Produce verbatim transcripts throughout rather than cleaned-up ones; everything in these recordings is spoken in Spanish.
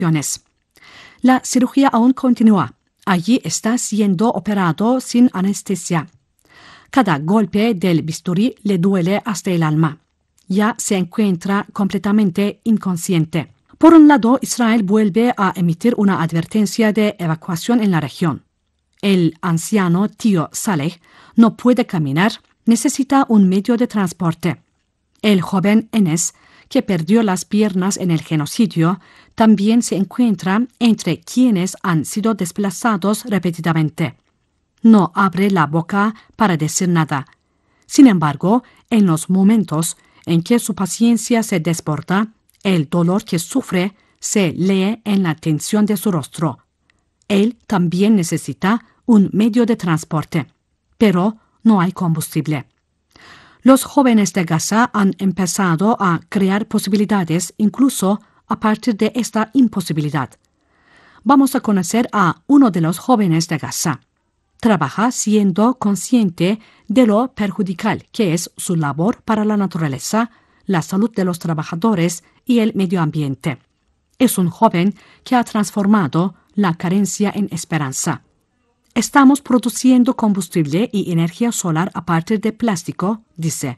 La cirugía aún continúa. Allí está siendo operado sin anestesia. Cada golpe del bisturí le duele hasta el alma. Ya se encuentra completamente inconsciente. Por un lado, Israel vuelve a emitir una advertencia de evacuación en la región. El anciano tío Saleh no puede caminar, necesita un medio de transporte. El joven Enes, que perdió las piernas en el genocidio, también se encuentra entre quienes han sido desplazados repetidamente. No abre la boca para decir nada. Sin embargo, en los momentos en que su paciencia se desborda, el dolor que sufre se lee en la tensión de su rostro. Él también necesita un medio de transporte, pero no hay combustible. Los jóvenes de Gaza han empezado a crear posibilidades incluso a partir de esta imposibilidad. Vamos a conocer a uno de los jóvenes de Gaza. Trabaja siendo consciente de lo perjudicial que es su labor para la naturaleza, la salud de los trabajadores y el medio ambiente. Es un joven que ha transformado la carencia en esperanza. Estamos produciendo combustible y energía solar a partir de plástico, dice.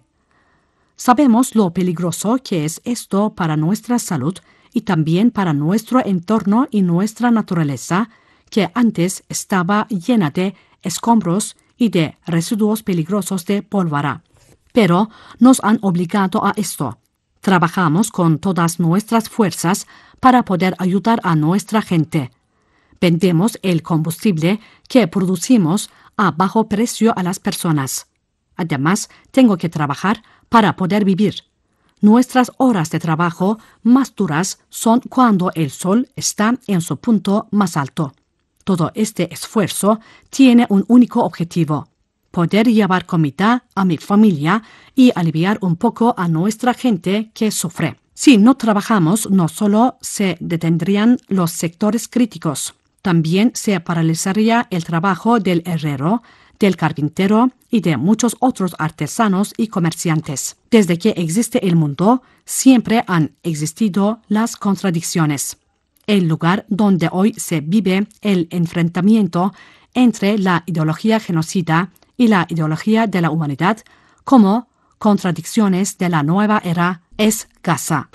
Sabemos lo peligroso que es esto para nuestra salud y también para nuestro entorno y nuestra naturaleza, que antes estaba llena de escombros y de residuos peligrosos de pólvora. Pero nos han obligado a esto. Trabajamos con todas nuestras fuerzas para poder ayudar a nuestra gente. Vendemos el combustible que producimos a bajo precio a las personas. Además, tengo que trabajar para poder vivir. Nuestras horas de trabajo más duras son cuando el sol está en su punto más alto. Todo este esfuerzo tiene un único objetivo: poder llevar comida a mi familia y aliviar un poco a nuestra gente que sufre. Si no trabajamos, no solo se detendrían los sectores críticos, también se paralizaría el trabajo del herrero, del carpintero y de muchos otros artesanos y comerciantes. Desde que existe el mundo, siempre han existido las contradicciones. El lugar donde hoy se vive el enfrentamiento entre la ideología genocida y la ideología de la humanidad como contradicciones de la nueva era es Gaza.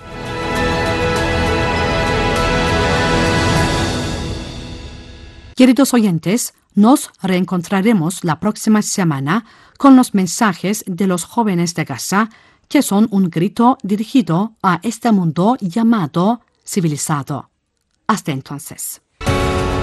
Queridos oyentes, nos reencontraremos la próxima semana con los mensajes de los jóvenes de Gaza, que son un grito dirigido a este mundo llamado civilizado. Hasta entonces.